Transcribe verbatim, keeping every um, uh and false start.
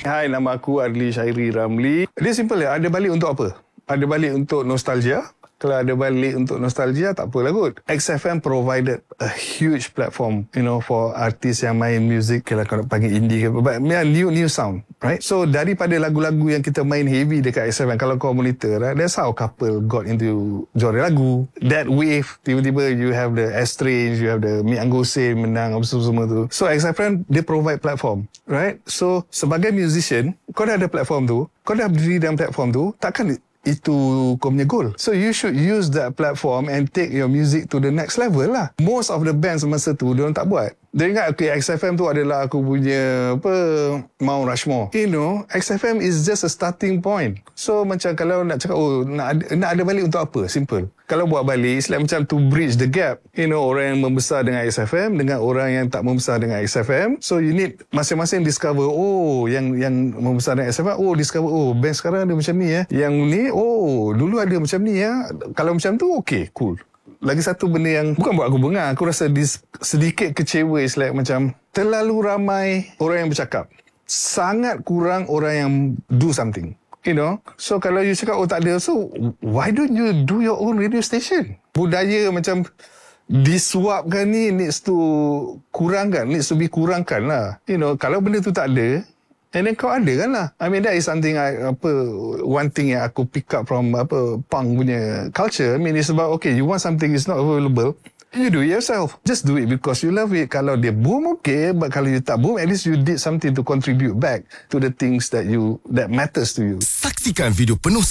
Hai, nama aku Adli Syairi Ramli. Dia simple ya, ada balik untuk apa? Ada balik untuk nostalgia. Kalau ada balik untuk nostalgia, tak apalah kot. X F M provided a huge platform, you know, for artis yang main music, kalau kau nak panggil indie ke, but yeah, new new sound, right? So daripada lagu-lagu yang kita main heavy dekat X F M, kalau kau monitor, right, that's how couple got into genre lagu. That wave, tiba-tiba you have the Estrange, you have the Mi Anggose menang, apa semua tu. So X F M, dia provide platform, right? So sebagai musician, kau dah ada platform tu, kau dah berdiri dalam platform tu, takkan itu kau punya goal. So you should use that platform and take your music to the next level lah. Most of the bands masa tu, diorang tak buat. Dia ingat, okay, X F M tu adalah aku punya, apa, Mount Rushmore. You know, X F M is just a starting point. So macam kalau nak cakap, oh, nak ada, nak ada balik untuk apa? Simple. Kalau buat balik, it's like macam to bridge the gap. You know, orang yang membesar dengan X F M dengan orang yang tak membesar dengan X F M. So you need masing-masing discover, oh, yang yang membesar dengan X F M, oh, discover, oh, band sekarang ada macam ni ya. Yang ni, oh, dulu ada macam ni ya. Kalau macam tu, okay, cool. Lagi satu benda yang bukan buat aku bengar, aku rasa dis, sedikit kecewa, is like macam terlalu ramai orang yang bercakap, sangat kurang orang yang do something, you know. So kalau you cakap, oh, tak ada, so why don't you do your own radio station? Budaya macam disuapkan ni needs to kurangkan, needs to be kurangkan lah, you know. Kalau benda tu tak ada, and then kau ada kan lah. I mean, that is something I, apa, one thing yang aku pick up from apa punk punya culture. I mean, it's about, okay, you want something is not available, you do it yourself. Just do it because you love it. Kalau dia boom, okay, but kalau you tak boom, at least you did something to contribute back to the things that you that matters to you. Saksikan video penuh